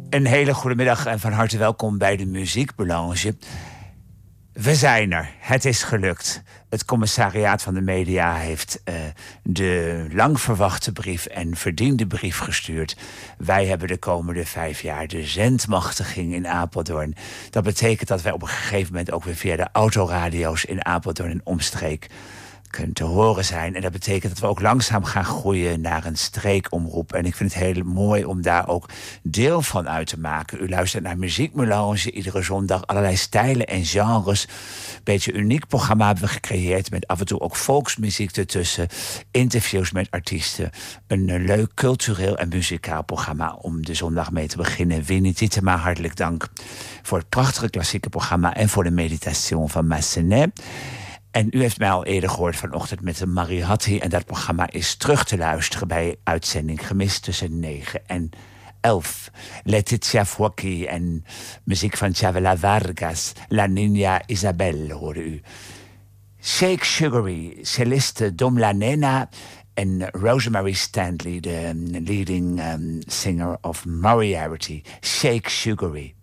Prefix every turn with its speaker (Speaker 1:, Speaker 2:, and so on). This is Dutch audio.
Speaker 1: Een hele goede middag en van harte welkom bij de Muziekmelange. We zijn er. Het is gelukt. Het commissariaat van de media heeft de lang verwachte brief en verdiende brief gestuurd. Wij hebben de komende 5 jaar de zendmachtiging in Apeldoorn. Dat betekent dat wij op een gegeven moment ook weer via de autoradio's in Apeldoorn en omstreek kunnen te horen zijn. En dat betekent dat we ook langzaam gaan groeien naar een streekomroep. En ik vind het heel mooi om daar ook deel van uit te maken. U luistert naar Muziekmelange, iedere zondag allerlei stijlen en genres. Een beetje een uniek programma hebben we gecreëerd met af en toe ook volksmuziek ertussen. Interviews met artiesten. Een leuk cultureel en muzikaal programma om de zondag mee te beginnen. Winnie Tietema, hartelijk dank voor het prachtige klassieke programma en voor de meditation van Massenet. En u heeft mij al eerder gehoord vanochtend met de Mariatti. En dat programma is terug te luisteren bij uitzending gemist tussen 9 en 11. Letizia Fuochi en muziek van Chavela Vargas. La Niña Isabel hoorde u. Shake Sugary, celliste Dom La Nena en Rosemary Stanley, de leading singer of Moriarty. Shake Sugary.